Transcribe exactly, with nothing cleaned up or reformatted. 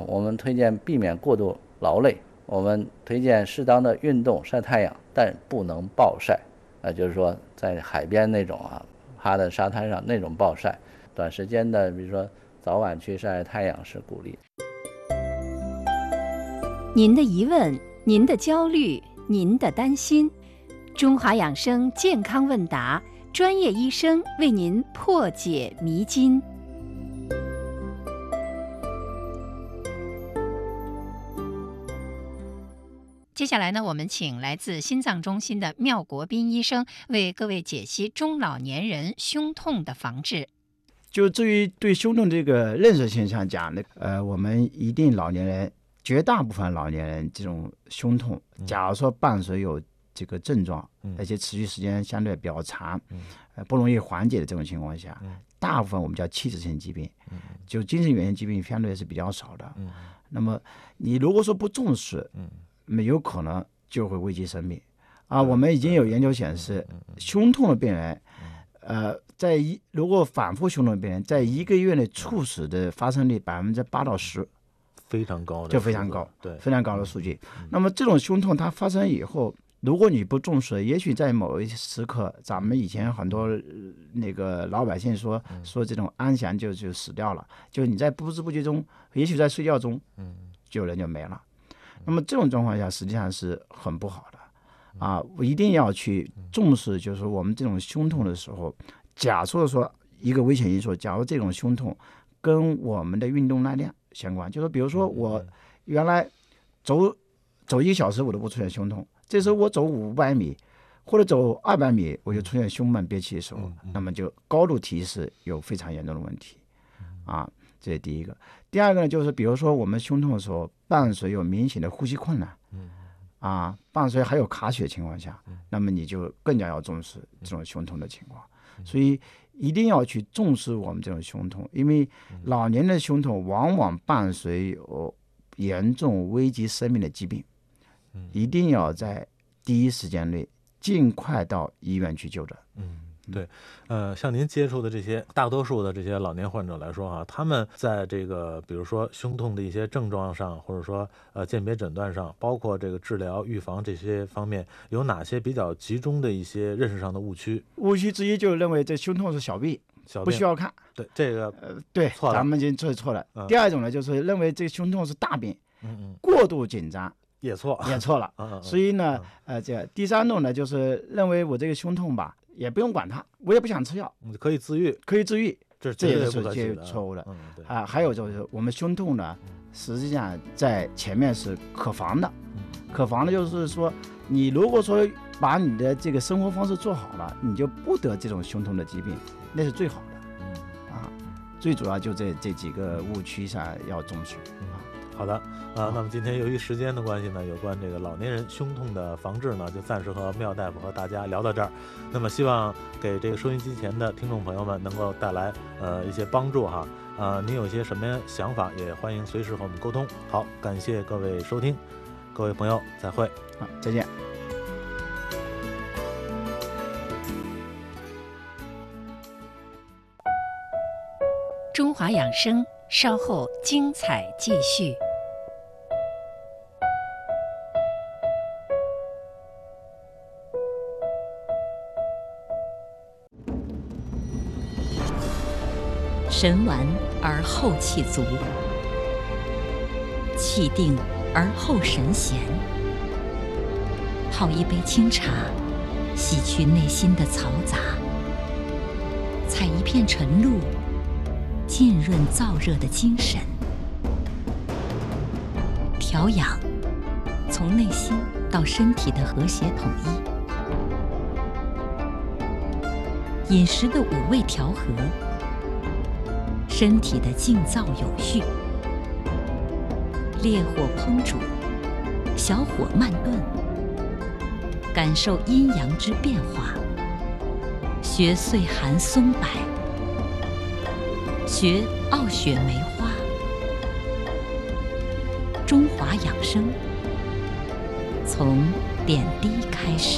我们推荐避免过度劳累，我们推荐适当的运动晒太阳，但不能暴晒啊，就是说在海边那种啊，趴在沙滩上那种暴晒，短时间的比如说早晚去晒太阳是鼓励。 您的疑问，您的焦虑，您的担心，中华养生健康问答，专业医生为您破解迷津。接下来呢，我们请来自心脏中心的妙国斌医生为各位解析中老年人胸痛的防治。 就至于对胸痛这个认识现象讲的，呃，我们一定老年人，绝大部分老年人这种胸痛，假如说伴随有这个症状，而且持续时间相对比较长，呃，不容易缓解的这种情况下，大部分我们叫器质性疾病，就精神原因疾病相对是比较少的。那么你如果说不重视，那么有可能就会危及生命啊！我们已经有研究显示，胸痛的病人，呃，在一如果反复胸痛的病人，在一个月内猝死的发生率百分之八到十， 非常高的， 就非常高， 对， 非常高的数据。那么这种胸痛它发生以后，如果你不重视，也许在某一时刻，咱们以前很多那个老百姓说说这种安详就就死掉了，就是你在不知不觉中，也许在睡觉中，就人就没了。那么这种状况下实际上是很不好的啊！我一定要去重视，就是我们这种胸痛的时候，假设说一个危险因素，假如这种胸痛跟我们的运动耐量相关，就是比如说我原来走走一个小时我都不出现胸痛，这时候我走五百米或者走二百米我就出现胸闷憋气的时候，那么就高度提示有非常严重的问题啊！这是第一个。第二个呢，就是比如说我们胸痛的时候，伴随有明显的呼吸困难，啊，伴随还有卡血的情况下，那么你就更加要重视这种胸痛的情况。所以一定要去重视我们这种胸痛，因为老年人的胸痛往往伴随有严重危及生命的疾病，一定要在第一时间内尽快到医院去就诊。 嗯。对，呃，像您接触的这些大多数的这些老年患者来说哈，他们在这个比如说胸痛的一些症状上，或者说呃鉴别诊断上，包括这个治疗预防这些方面，有哪些比较集中的一些认识上的误区？ 误区之一就是认为这胸痛是小病， 小病不需要看。 对，这个呃对， 错了， 咱们已经做错了。 嗯、 第二种呢，就是认为这个胸痛是大病， 嗯嗯， 过度紧张。 也错， 也错了。 嗯嗯、 所以呢，呃，这第三种呢，就是认为我这个胸痛吧，也不用管它，我也不想吃药， 可以自愈， 可以自愈， 这这也是这错误的。 嗯，对啊，还有就是我们胸痛呢，实际上在前面是可防的，可防的就是说，你如果说把你的这个生活方式做好了，你就不得这种胸痛的疾病，那是最好的。嗯，啊，最主要就这这几个误区上要重视。啊， 好的。啊，那么今天由于时间的关系呢，有关这个老年人胸痛的防治呢，就暂时和妙大夫和大家聊到这儿。那么希望给这个收音机前的听众朋友们能够带来呃一些帮助哈。呃，您有些什么想法，也欢迎随时和我们沟通。好，感谢各位收听，各位朋友再会。 好，再见。 中华养生，稍后精彩继续。 神完而后气足，气定而后神闲。泡一杯清茶，洗去内心的嘈杂；采一片晨露，浸润燥热的精神。调养，从内心到身体的和谐统一。饮食的五味调和。身体的静躁有序，烈火烹煮，小火慢炖，感受阴阳之变化，学岁寒松柏，学傲雪梅花。中华养生，从点滴开始。